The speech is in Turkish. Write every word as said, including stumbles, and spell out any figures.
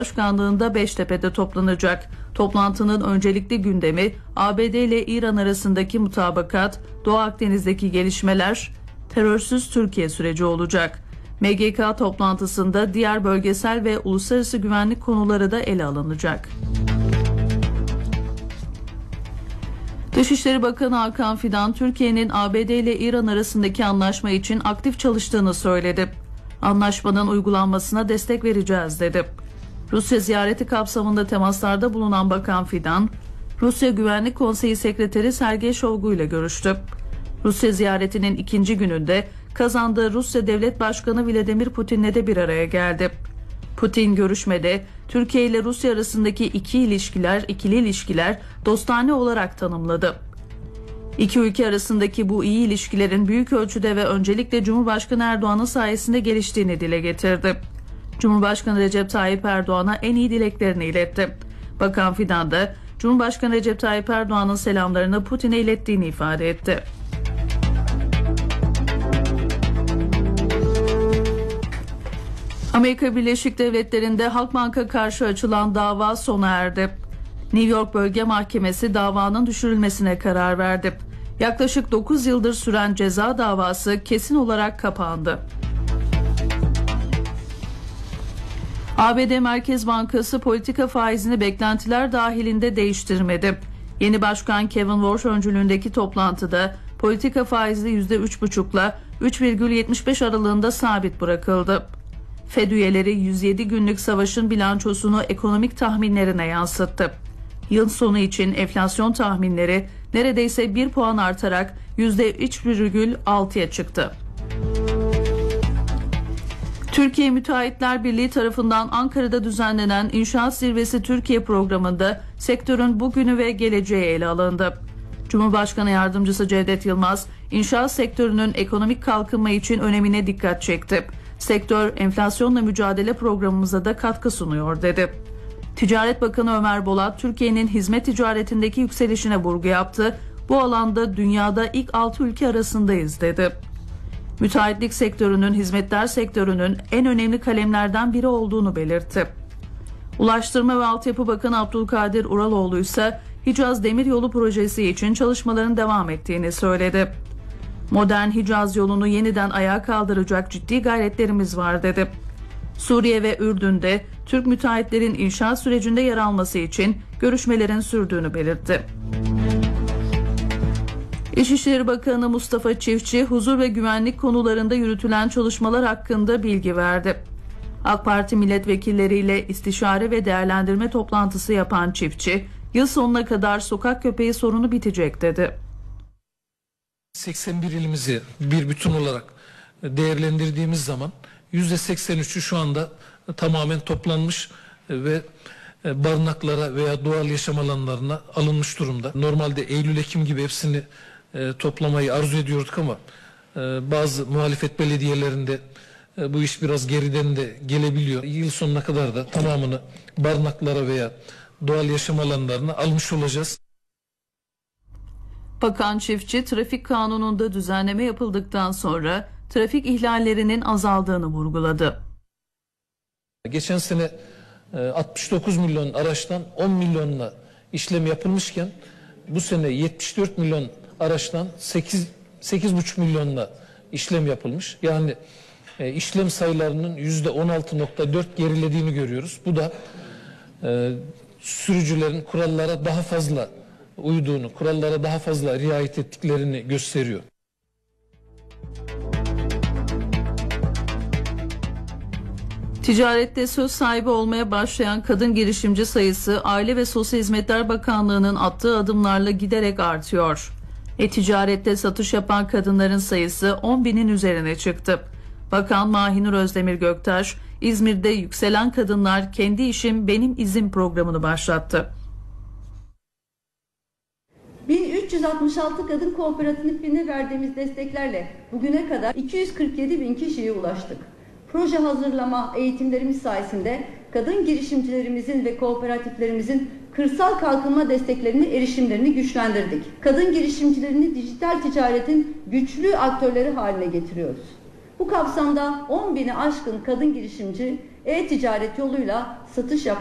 Başkanlığında Beştepe'de toplanacak. Toplantının öncelikli gündemi A B D ile İran arasındaki mutabakat, Doğu Akdeniz'deki gelişmeler, terörsüz Türkiye süreci olacak. M G K toplantısında diğer bölgesel ve uluslararası güvenlik konuları da ele alınacak. Dışişleri Bakanı Hakan Fidan, Türkiye'nin A B D ile İran arasındaki anlaşma için aktif çalıştığını söyledi. Anlaşmanın uygulanmasına destek vereceğiz dedi. Rusya ziyareti kapsamında temaslarda bulunan Bakan Fidan, Rusya Güvenlik Konseyi Sekreteri Sergey Shoigu ile görüştü. Rusya ziyaretinin ikinci gününde Kazan'da Rusya Devlet Başkanı Vladimir Putin'le de bir araya geldi. Putin görüşmede Türkiye ile Rusya arasındaki iki ilişkiler, ikili ilişkiler dostane olarak tanımladı. İki ülke arasındaki bu iyi ilişkilerin büyük ölçüde ve öncelikle Cumhurbaşkanı Erdoğan'ın sayesinde geliştiğini dile getirdi. Cumhurbaşkanı Recep Tayyip Erdoğan'a en iyi dileklerini iletti. Bakan Fidan da Cumhurbaşkanı Recep Tayyip Erdoğan'ın selamlarını Putin'e ilettiğini ifade etti. Amerika Birleşik Devletleri'nde Halkbank'a karşı açılan dava sona erdi. New York Bölge Mahkemesi davanın düşürülmesine karar verdi. Yaklaşık dokuz yıldır süren ceza davası kesin olarak kapandı. A B D Merkez Bankası politika faizini beklentiler dahilinde değiştirmedi. Yeni Başkan Kevin Warsh öncülüğündeki toplantıda politika faizi yüzde üç buçuk ile üç virgül yetmiş beş aralığında sabit bırakıldı. Fed üyeleri yüz yedi günlük savaşın bilançosunu ekonomik tahminlerine yansıttı. Yıl sonu için enflasyon tahminleri neredeyse bir puan artarak yüzde üç virgül altıya çıktı. Türkiye Müteahhitler Birliği tarafından Ankara'da düzenlenen İnşaat Zirvesi Türkiye programında sektörün bugünü ve geleceği ele alındı. Cumhurbaşkanı Yardımcısı Cevdet Yılmaz, inşaat sektörünün ekonomik kalkınma için önemine dikkat çekti. Sektör, enflasyonla mücadele programımıza da katkı sunuyor dedi. Ticaret Bakanı Ömer Bolat, Türkiye'nin hizmet ticaretindeki yükselişine vurgu yaptı. Bu alanda dünyada ilk altı ülke arasındayız dedi. Müteahhitlik sektörünün hizmetler sektörünün en önemli kalemlerden biri olduğunu belirtti. Ulaştırma ve Altyapı Bakanı Abdülkadir Uraloğlu ise Hicaz Demiryolu projesi için çalışmaların devam ettiğini söyledi. Modern Hicaz yolunu yeniden ayağa kaldıracak ciddi gayretlerimiz var dedi. Suriye ve Ürdün'de Türk müteahhitlerin inşaat sürecinde yer alması için görüşmelerin sürdüğünü belirtti. İçişleri Bakanı Mustafa Çiftçi, huzur ve güvenlik konularında yürütülen çalışmalar hakkında bilgi verdi. AK Parti milletvekilleriyle istişare ve değerlendirme toplantısı yapan Çiftçi, yıl sonuna kadar sokak köpeği sorunu bitecek dedi. seksen bir ilimizi bir bütün olarak değerlendirdiğimiz zaman yüzde seksen üçü şu anda tamamen toplanmış ve barınaklara veya doğal yaşam alanlarına alınmış durumda. Normalde Eylül-Ekim gibi hepsini e, toplamayı arzu ediyorduk ama e, bazı muhalefet belediyelerinde e, bu iş biraz geriden de gelebiliyor. Yıl sonuna kadar da tamamını barınaklara veya doğal yaşam alanlarına almış olacağız. Bakan Çiftçi, trafik kanununda düzenleme yapıldıktan sonra trafik ihlallerinin azaldığını vurguladı. Geçen sene altmış dokuz milyon araçtan on milyonla işlem yapılmışken bu sene yetmiş dört milyon araçtan sekiz buçuk milyonla işlem yapılmış. Yani e, işlem sayılarının yüzde on altı nokta dört gerilediğini görüyoruz. Bu da e, sürücülerin kurallara daha fazla uyduğunu, kurallara daha fazla riayet ettiklerini gösteriyor. Ticarette söz sahibi olmaya başlayan kadın girişimci sayısı Aile ve Sosyal Hizmetler Bakanlığı'nın attığı adımlarla giderek artıyor. E-ticarette satış yapan kadınların sayısı on binin üzerine çıktı. Bakan Mahinur Özdemir Göktaş, İzmir'de Yükselen Kadınlar Kendi İşim Benim İzim programını başlattı. bin üç yüz altmış altı kadın kooperatifine verdiğimiz desteklerle bugüne kadar iki yüz kırk yedi bin kişiye ulaştık. Proje hazırlama eğitimlerimiz sayesinde kadın girişimcilerimizin ve kooperatiflerimizin kırsal kalkınma desteklerini, erişimlerini güçlendirdik. Kadın girişimcilerini dijital ticaretin güçlü aktörleri haline getiriyoruz. Bu kapsamda on bini aşkın kadın girişimci e-ticaret yoluyla satış yapmak